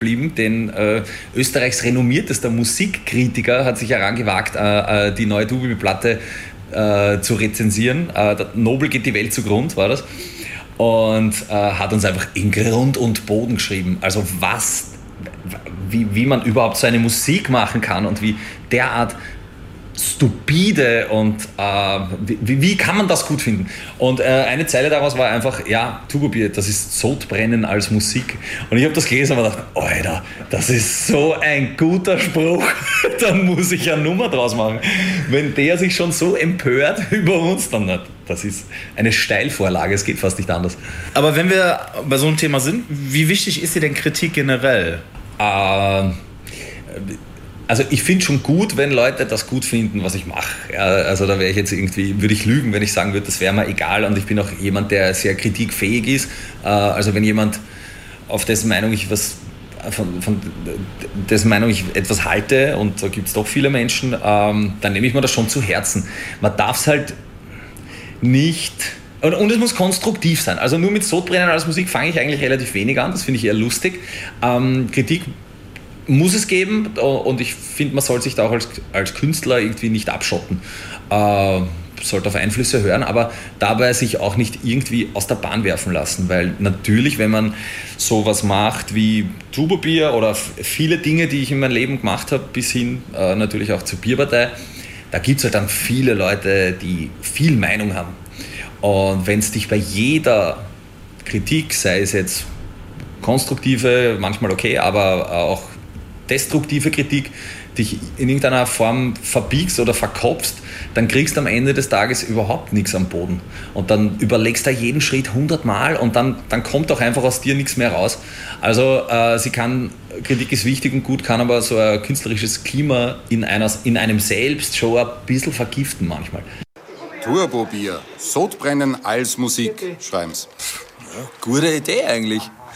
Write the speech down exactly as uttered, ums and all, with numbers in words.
geblieben, denn äh, Österreichs renommiertester Musikkritiker hat sich herangewagt, äh, äh, die neue Tububi-Platte äh, zu rezensieren. Äh, Nobel geht die Welt zugrund, war das. Und äh, hat uns einfach in Grund und Boden geschrieben. Also was, wie, wie man überhaupt so eine Musik machen kann und wie derart stupide und äh, wie, wie kann man das gut finden? Und äh, eine Zeile daraus war einfach, ja, Tububi, das ist Sodbrennen als Musik. Und ich habe das gelesen und gedacht, Alter, das ist so ein guter Spruch, da muss ich eine Nummer draus machen. Wenn der sich schon so empört über uns, dann das ist eine Steilvorlage, es geht fast nicht anders. Aber wenn wir bei so einem Thema sind, wie wichtig ist dir denn Kritik generell? Äh, Also ich finde schon gut, wenn Leute das gut finden, was ich mache. Ja, also da wäre ich jetzt irgendwie, würde ich lügen, wenn ich sagen würde, das wäre mir egal. Und ich bin auch jemand, der sehr kritikfähig ist. Also wenn jemand, auf dessen Meinung ich was, von, von dessen Meinung ich etwas halte, und da gibt es doch viele Menschen, dann nehme ich mir das schon zu Herzen. Man darf es halt nicht... Und, und es muss konstruktiv sein. Also nur mit Sodbrennen als Musik fange ich eigentlich relativ wenig an. Das finde ich eher lustig. Kritik muss es geben, und ich finde, man soll sich da auch als, als Künstler irgendwie nicht abschotten. Äh, sollte auf Einflüsse hören, aber dabei sich auch nicht irgendwie aus der Bahn werfen lassen, weil natürlich, wenn man sowas macht wie Tububier oder f- viele Dinge, die ich in meinem Leben gemacht habe, bis hin äh, natürlich auch zur Bierpartei, da gibt es halt dann viele Leute, die viel Meinung haben. Und wenn es dich bei jeder Kritik, sei es jetzt konstruktive, manchmal okay, aber auch destruktive Kritik, dich in irgendeiner Form verbiegst oder verkopfst, dann kriegst du am Ende des Tages überhaupt nichts am Boden. Und dann überlegst du jeden Schritt hundertmal und dann, dann kommt auch einfach aus dir nichts mehr raus. Also äh, sie kann, Kritik ist wichtig und gut, kann aber so ein künstlerisches Klima in, einer, in einem selbst schon ein bisschen vergiften manchmal. Turbobier, Sodbrennen als Musik, schreiben's. Ja, gute Idee eigentlich.